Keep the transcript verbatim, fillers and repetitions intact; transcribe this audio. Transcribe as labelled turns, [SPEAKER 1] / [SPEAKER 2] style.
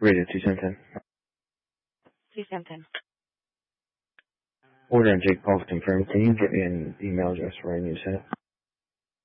[SPEAKER 1] Radio two seven ten.
[SPEAKER 2] two seven ten.
[SPEAKER 1] Order and Jake Paul confirmed. Can you get me an email address where I need to send it?